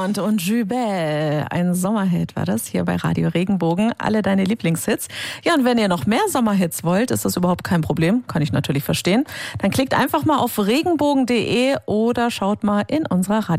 Bond und Jubel. Ein Sommerhit war das hier bei Radio Regenbogen. Alle deine Lieblingshits. Ja, und wenn ihr noch mehr Sommerhits wollt, ist das überhaupt kein Problem. Kann ich natürlich verstehen. Dann klickt einfach mal auf regenbogen.de oder schaut mal in unserer Radio